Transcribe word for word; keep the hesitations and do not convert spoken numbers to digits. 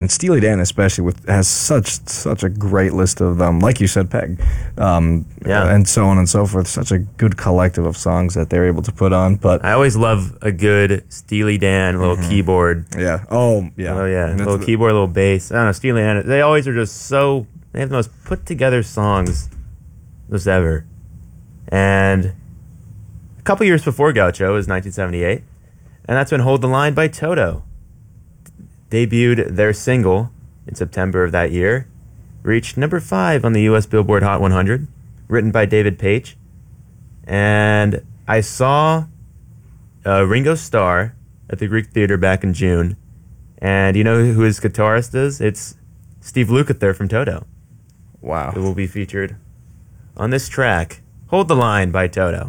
and Steely Dan especially with has such such a great list of them, like you said, Peg, um, Yeah. and so on and so forth. Such a good collective of songs that they're able to put on. But I always love a good Steely Dan little keyboard. yeah, oh yeah, Oh yeah, And little it's- keyboard, little bass. I don't know, Steely Dan. They always are just so. They have the most put together songs, just ever. And a couple years before Gaucho was nineteen seventy-eight, and that's when "Hold the Line" by Toto debuted. Their single in September of that year reached number five on the U S Billboard Hot one hundred, written by David Paich. And I saw uh, Ringo Starr at the Greek Theater back in June. And you know who his guitarist is? It's Steve Lukather from Toto, wow. who will be featured on this track, "Hold the Line" by Toto.